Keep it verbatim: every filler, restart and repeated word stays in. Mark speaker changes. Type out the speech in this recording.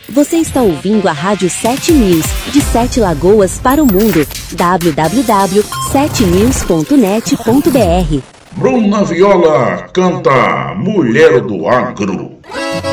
Speaker 1: Você está ouvindo a Rádio sete News, de Sete Lagoas para o mundo. w w w ponto sete news ponto net ponto b r.
Speaker 2: Bruna Viola canta Mulher do Agro.